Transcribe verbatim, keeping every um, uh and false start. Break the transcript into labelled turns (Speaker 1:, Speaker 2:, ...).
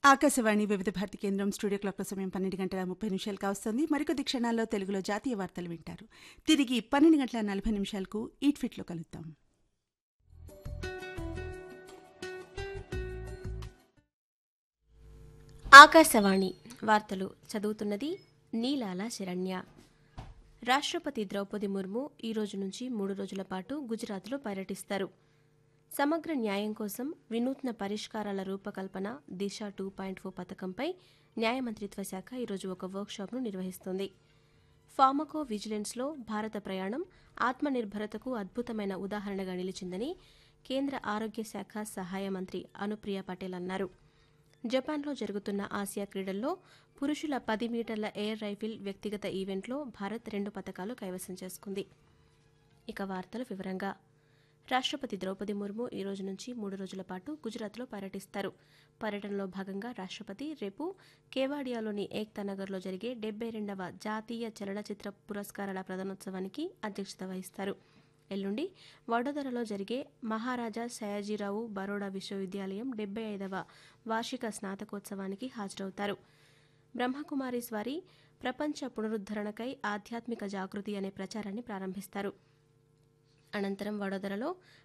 Speaker 1: ఆకాశవాణి వివిధ భారతి కేంద్రం studio clock సమయం పన్నెండు గంటల ముప్పై నిమిషాలు కావస్తోంది. మరికొద్ది క్షణాల్లో తెలుగులో జాతీయ వార్తలు వింటారు. తిరిగి పన్నెండు గంటల నలభై నిమిషాలకు ఈట్ ఫిట్లో కలుద్దాం.
Speaker 2: ఆకాశవాణి వార్తలు చదువుతున్నది నీలాల శరణ్య. రాష్ట్రపతి ద్రౌపది ముర్ము ఈ రోజు నుంచి మూడు రోజుల పాటు గుజరాత్లో పర్యటిస్తారు. సమగ్ర న్యాయం కోసం వినూత్న పరిష్కారాల రూపకల్పన దిశ టూ పాయింట్ ఫోర్ పథకంపై న్యాయ మంత్రిత్వ శాఖ ఈరోజు ఒక వర్క్షాప్ను నిర్వహిస్తోంది. ఫార్మకో విజిలెన్స్లో భారత ప్రయాణం ఆత్మనిర్భరతకు అద్భుతమైన ఉదాహరణగా నిలిచిందని కేంద్ర ఆరోగ్య శాఖ సహాయ మంత్రి అనుప్రియ పటేల్ అన్నారు. జపాన్లో జరుగుతున్న ఆసియా క్రీడల్లో పురుషుల పది మీటర్ల ఎయిర్ రైఫిల్ వ్యక్తిగత ఈవెంట్లో భారత్ రెండు పతకాలు కైవసం చేసుకుంది. ఇక వార్తల వివరంగా రాష్ట్రపతి ద్రౌపది ముర్ము ఈ రోజు నుంచి మూడు రోజుల పాటు గుజరాత్లో పర్యటిస్తారు. పర్యటనలో భాగంగా రాష్ట్రపతి రేపు కేవాడియాలోని ఏక్తా నగర్లో జరిగే డెబ్బై రెండవ జాతీయ చలనచిత్ర పురస్కారాల ప్రదానోత్సవానికి అధ్యక్షత వహిస్తారు. ఎల్లుండి వడోదరలో జరిగే మహారాజా సయాజీరావు బరోడా విశ్వవిద్యాలయం డెబ్బై ఐదవ వార్షిక స్నాతకోత్సవానికి హాజరవుతారు. బ్రహ్మకుమారీస్ వారి ప్రపంచ పునరుద్ధరణకై ఆధ్యాత్మిక జాగృతి అనే ప్రచారాన్ని ప్రారంభిస్తారు. అనంతరం వడోదరలో